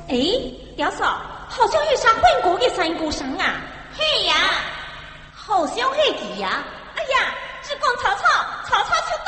哎，表嫂，好像有啥换国的三姑声啊！ 嘿呀，好像迄字呀！哎呀，只讲曹操，曹操出